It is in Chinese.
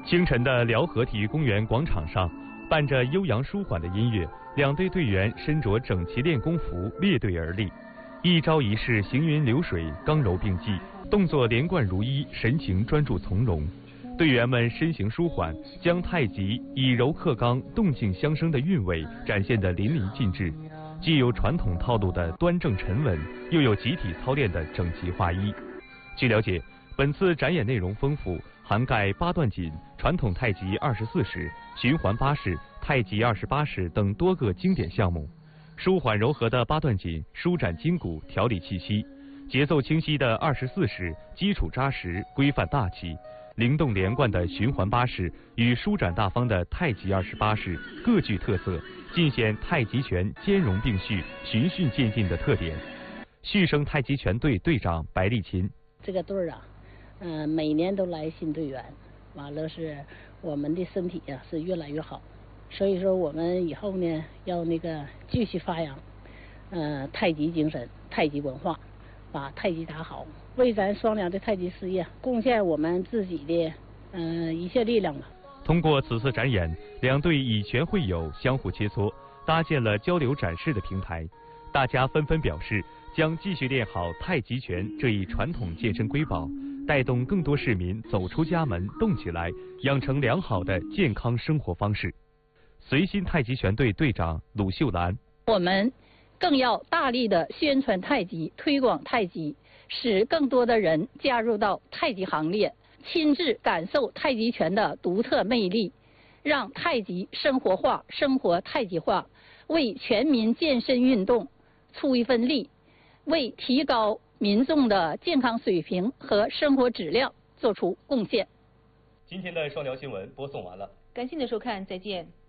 清晨的辽河体育公园广场上，伴着悠扬舒缓的音乐，两队队员身着整齐练功服，列队而立，一招一式行云流水，刚柔并济，动作连贯如一，神情专注从容。队员们身形舒缓，将太极以柔克刚、动静相生的韵味展现得淋漓尽致，既有传统套路的端正沉稳，又有集体操练的整齐划一。据了解，本次展演内容丰富，涵盖八段锦、传统太极24式、循环八式、太极28式等多个经典项目。舒缓柔和的八段锦舒展筋骨、调理气息，节奏清晰的24式基础扎实、规范大气，灵动连贯的循环八式与舒展大方的太极28式各具特色，尽显太极拳兼容并蓄、循序渐进的特点。旭升太极拳队队长白丽琴： 这个队啊，每年都来新队员，完了是我们的身体呀是越来越好，所以说我们以后呢要继续发扬，太极精神、太极文化，把太极打好，为咱双辽的太极事业贡献我们自己的一切力量吧。 通过此次展演，两队以拳会友，相互切磋，搭建了交流展示的平台。大家纷纷表示，将继续练好太极拳这一传统健身瑰宝，带动更多市民走出家门，动起来，养成良好的健康生活方式。绥新太极拳队队长鲁秀兰： 我们更要大力的宣传太极，推广太极，使更多的人加入到太极行列，亲自感受太极拳的独特魅力，让太极生活化、生活太极化，为全民健身运动出一份力，为提高民众的健康水平和生活质量做出贡献。 今天的双辽新闻播送完了， 感谢您的收看，再见。